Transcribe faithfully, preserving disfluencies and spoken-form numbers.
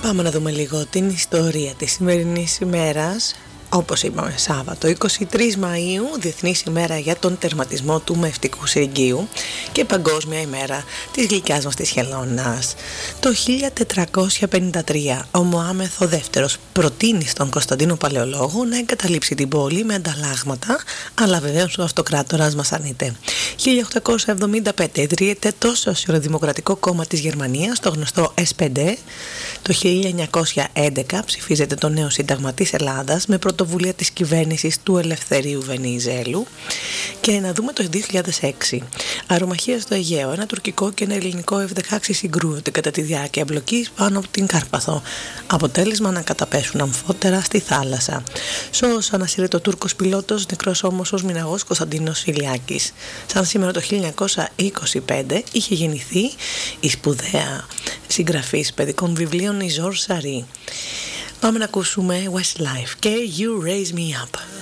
Πάμε να δούμε λίγο την ιστορία της σημερινής ημέρας. Όπως είπαμε, Σάββατο είκοσι τρεις Μαΐου, Διεθνής ημέρα για τον τερματισμό του μευτικού συρικείου και Παγκόσμια ημέρα της γλυκιάς μας της χελώνας. Το χίλια τετρακόσια πενήντα τρία ο Μωάμεθ ο δεύτερος προτείνει στον Κωνσταντίνο Παλαιολόγο να εγκαταλείψει την πόλη με ανταλλάγματα, αλλά βεβαίως ο αυτοκράτορας μας αρνείται. χίλια οκτακόσια εβδομήντα πέντε ιδρύεται το Σοσιαλδημοκρατικό Κόμμα της Γερμανίας, το γνωστό ες πι ντι. Το χίλια εννιακόσια έντεκα ψηφίζεται το νέο Σύνταγμα της Ελλάδας με πρωτοβουλία της κυβέρνησης του Ελευθερίου Βενιζέλου. Και να δούμε το δύο χιλιάδες έξι. Αερομαχία στο Αιγαίο. Ένα τουρκικό και ένα ελληνικό εφ δεκαέξι συγκρούονται κατά τη διάρκεια εμπλοκής πάνω από την Κάρπαθο. Αποτέλεσμα να καταπέσουν αμφότερα στη θάλασσα. Σώος ανασύρεται ο Τούρκος πιλότος, νεκρός όμως ως μηναγός Κωνσταντίνος Ηλιάκης. Σαν σήμερα το χίλια εννιακόσια είκοσι πέντε είχε γεννηθεί η σπουδαία συγγραφής παιδικών βιβλίων η Ζορ Σαρή. Πάμε να ακούσουμε Westlife και You Raise Me Up.